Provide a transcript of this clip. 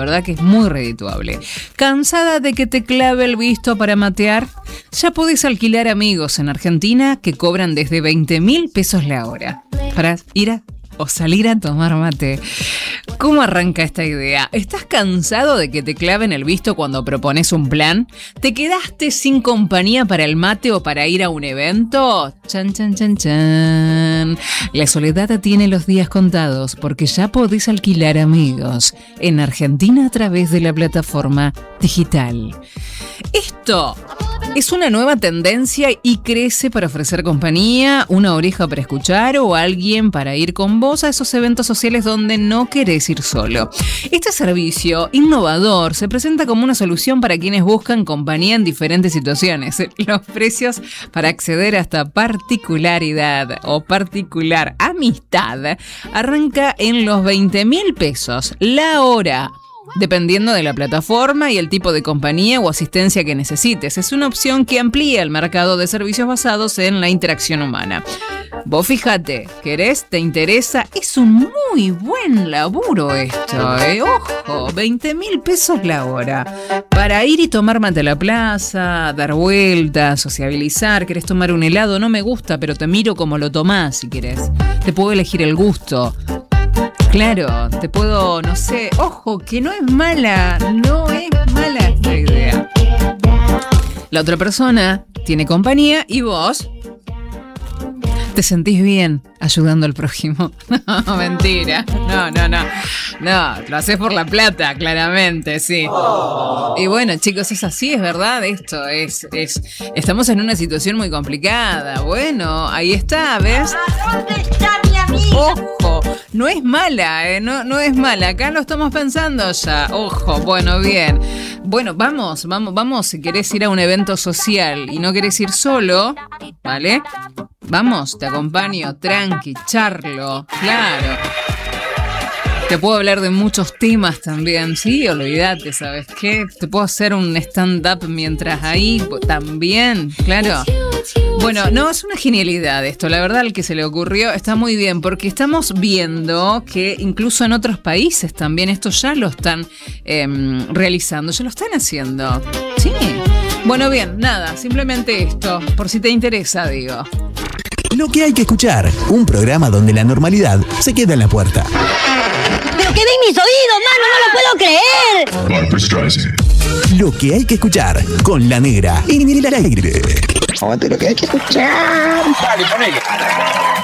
verdad que es muy redituable. ¿Cansada de que te clave el visto para matear? Ya podés alquilar amigos en Argentina que cobran desde 20.000 pesos la hora para ir o salir a tomar mate. ¿Cómo arranca esta idea? ¿Estás cansado de que te claven el visto cuando propones un plan? ¿Te quedaste sin compañía para el mate o para ir a un evento? Chan, chan, chan, chan. La soledad tiene los días contados porque ya podés alquilar amigos en Argentina a través de la plataforma digital. Esto es una nueva tendencia y crece para ofrecer compañía, una oreja para escuchar o alguien para ir con vos a esos eventos sociales donde no querés ir solo. Este servicio innovador se presenta como una solución para quienes buscan compañía en diferentes situaciones. Los precios para acceder a esta particularidad o particular amistad arranca en los 20.000 pesos la hora, dependiendo de la plataforma y el tipo de compañía o asistencia que necesites. Es una opción que amplía el mercado de servicios basados en la interacción humana. Vos fíjate, ¿querés? ¿Te interesa? Es un muy buen laburo esto, ¿eh? Ojo, 20.000 pesos la hora. Para ir y tomar mate a la plaza, dar vueltas, sociabilizar. ¿Querés tomar un helado? No me gusta, pero te miro como lo tomás si querés. Te puedo elegir el gusto. Claro, te puedo, no sé, ojo, que no es mala esta idea. La otra persona tiene compañía y vos te sentís bien ayudando al prójimo. No, mentira. No, lo haces por la plata, claramente, sí. Y bueno, chicos, es así, es verdad esto. Estamos en una situación muy complicada. Bueno, ahí está, ¿ves? ¿Dónde está mi amiga? Ojo, no es mala, no es mala. Acá lo estamos pensando ya. Ojo, bueno, bien. Bueno, vamos. Si querés ir a un evento social y no querés ir solo, ¿vale? Vamos, te acompaño, tranqui, charlo, claro. Te puedo hablar de muchos temas también, sí, olvídate, ¿sabes qué? Te puedo hacer un stand-up mientras ahí, también, claro. Bueno, no, es una genialidad esto, la verdad, el que se le ocurrió está muy bien, porque estamos viendo que incluso en otros países también esto ya lo están realizando, ya lo están haciendo, sí. Bueno, bien, nada, simplemente esto, por si te interesa, digo. Lo que hay que escuchar, un programa donde la normalidad se queda en la puerta. ¡Pero que ven mis oídos, mano! ¡No lo puedo creer! Barbra Streisand. Lo que hay que escuchar con la negra en el aire. Aguante lo que hay que escuchar. Dale, ponele.